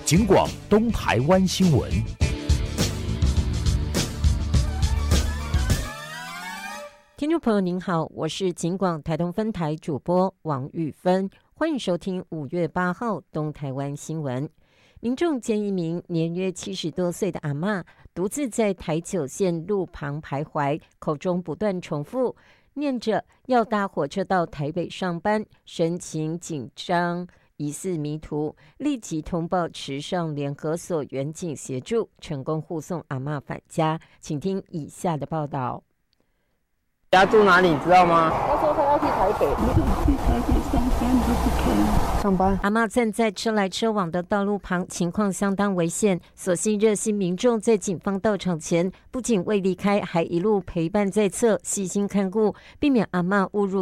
警广东台湾新闻。 听众朋友您好，我是警广台东分台主播王玉芬，欢迎收听5月8号东台湾新闻。民众见一名年约70多岁的阿嬷独自在台九线路旁徘徊，口中不断重复念着要搭火车到台北上班，神情紧张，疑似迷途，立即通报池上联合所员警协助，成功护送阿嬷返家。请听以下的报道。 家住哪里，你知道吗？ 他说他要去台北，去台北上班就是可以上班。 阿嬷站在车来车往的道路旁，情况相当危险。所幸热心民众在警方到场前，不仅未离开，还一路陪伴在侧，细心看顾，避免阿嬷误入